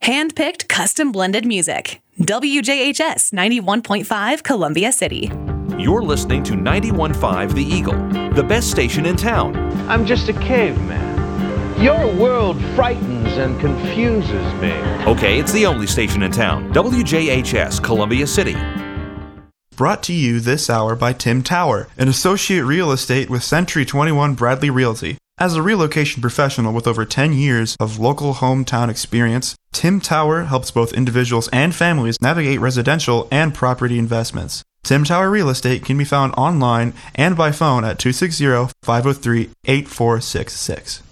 Hand-picked, custom-blended music. WJHS 91.5 Columbia City. You're listening to 91.5 The Eagle, the best station in town. I'm just a caveman. Your world frightens and confuses me. Okay, it's the only station in town. WJHS Columbia City. Brought to you this hour by Tim Tower, an associate real estate with Century 21 Bradley Realty. As a relocation professional with over 10 years of local hometown experience, Tim Tower helps both individuals and families navigate residential and property investments. Tim Tower Real Estate can be found online and by phone at 260-503-8466.